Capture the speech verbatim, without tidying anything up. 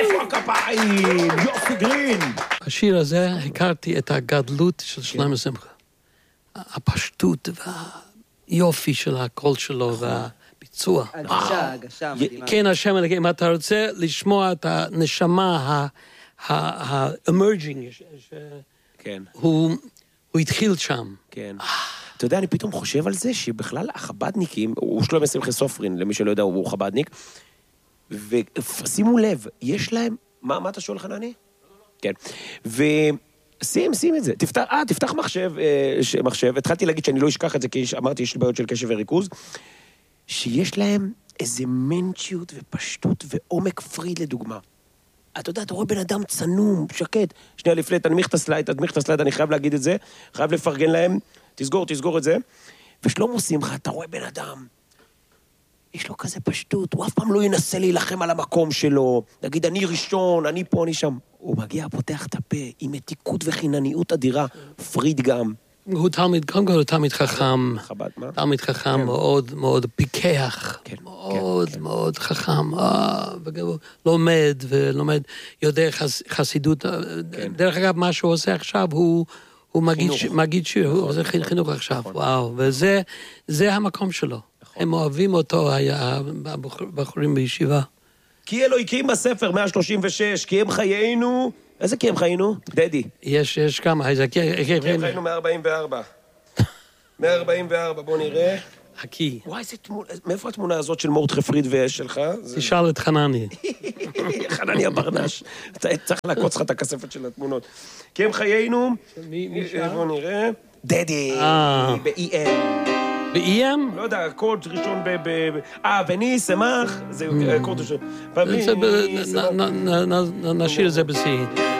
איפה הכפיים? יוסי גרין. השיר הזה הכרתי את הגדלות של שלמה שמחה. הפשטות והיופי של הקול שלו והביצוע. הגשה, הגשה מדהימה. כן, השם, אם אתה רוצה לשמוע את הנשמה ה-emerging, כן. הוא התחיל שם. כן. אתה יודע, אני פתאום חושב על זה שבכלל החבדניקים, הוא שלמה שמחה סופרין, למי שלא יודע, הוא חבדניק, ושימו לב, יש להם, מה, מה אתה שואל חנני? כן. ושים, שים את זה. תפתח, אה, תפתח מחשב, מחשב. התחלתי להגיד שאני לא אשכח את זה, כי אמרתי, יש לי בעיות של קשב וריכוז, שיש להם איזה מנצ'יות ופשטות ועומק פריד לדוגמה. אתה יודע, אתה רואה בן אדם צנום, שקט. שנייה לפני, תנמיך את הסלייד, תנמיך את הסלייד, אני חייב להגיד את זה, חייב לפרגן להם, תסגור, תסגור את זה. ושלמה שמחה, אתה רואה בן אדם, יש לו כזה פשטות, הוא אף פעם לא ינסה להילחם על המקום שלו, נגיד, אני ראשון, אני פה, אני שם. הוא מגיע, פותח את הפה, עם מתיקות וחינניות אדירה, פריד גם. הוא תלמיד, קודם כל הוא תלמיד חכם, חב"ד, מה? תלמיד חכם מאוד מאוד פיקח, מאוד מאוד חכם, לומד ולומד, יודע חסידות, דרך אגב מה שהוא עושה עכשיו הוא מגיד שיר, הוא עושה חינוך עכשיו, וואו, וזה המקום שלו, הם אוהבים אותו, הבחורים בישיבה. כי אלוהיקים בספר מאה שלושים ושש, כי הם חיינו, איזה כי הם חיינו? דדי. יש, יש כמה, איזה כי הם חיינו מאה ארבעים וארבע. מאה ארבעים וארבע, בוא נראה. הקי. וואי, איזה תמונה, מאיפה התמונה הזאת של מורדכי פריד ושלך? תשאל את חנני. חנני הברנש. צריך לעקוץ לך את הכספת של התמונות. כי הם חיינו, בוא נראה. דדי, ב-E M. ב-E M? לא יודע, קוד ראשון ב... אה, וני, שמח, זה קוד ראשון. נשאיר את זה בסי.